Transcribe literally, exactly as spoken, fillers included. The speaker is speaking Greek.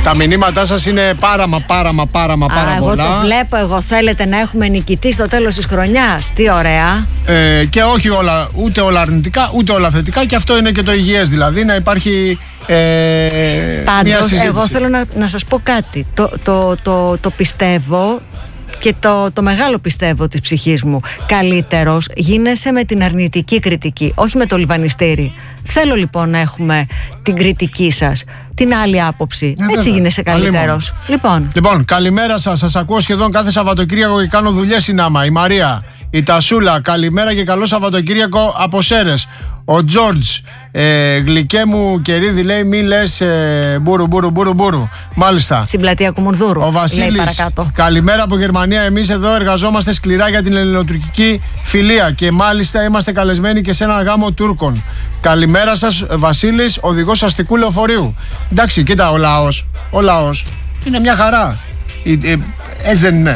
Τα μηνύματά σας είναι πάρα μα πάρα μα πάρα μα πάρα Α, πολλά. Εγώ το βλέπω, εγώ θέλετε να έχουμε νικητή στο τέλος της χρονιάς. Τι ωραία. Ε, και όχι όλα, ούτε όλα αρνητικά, ούτε όλα θετικά, και αυτό είναι και το υγιές, δηλαδή να υπάρχει ε, Πάντως, μια συζήτηση. εγώ θέλω να, να σας πω κάτι. Το, το, το, το πιστεύω και το, το μεγάλο πιστεύω της ψυχής μου. Καλύτερος γίνεσαι με την αρνητική κριτική, όχι με το λιβανιστήρι. Θέλω λοιπόν να έχουμε την κριτική σας, την άλλη άποψη. Ε, Έτσι βέβαια. γίνεσαι καλύτερος. Λοιπόν. Λοιπόν, καλημέρα σας. Σας ακούω σχεδόν κάθε Σαββατοκύριακο και κάνω δουλειές στην άμα. Η Μαρία, η Τασούλα, καλημέρα και καλό Σαββατοκύριακο από Σέρες. Ο Τζόρτζ, ε, γλυκέ μου κερίδι, λέει, μη λες ε, μπούρου, μπούρου, μπούρου, μπούρου. Μάλιστα. Στην πλατεία Κουμουνδούρου. Ο Βασίλης, καλημέρα από Γερμανία. Εμείς εδώ εργαζόμαστε σκληρά για την ελληνοτουρκική φιλία και μάλιστα είμαστε καλεσμένοι και σε έναν γάμο Τούρκων. Καλημέρα σας, Βασίλης, οδηγός αστικού λεωφορείου. Εντάξει, κοίτα, ο λαός, ο λαός είναι μια χαρά. Ε, ε, έτσι δεν είναι.